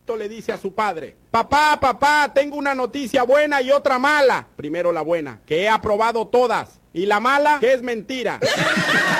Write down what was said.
Juanito le dice a su padre: papá, papá, tengo una noticia buena y otra mala. Primero la buena, que he aprobado todas. Y la mala, que es mentira.